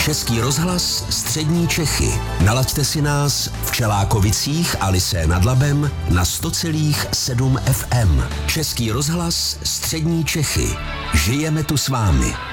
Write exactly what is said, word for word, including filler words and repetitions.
Český rozhlas Střední Čechy. Nalaďte si nás v Čelákovicích a Lysé nad Labem na sto celá sedm F M. Český rozhlas Střední Čechy. Žijeme tu s vámi.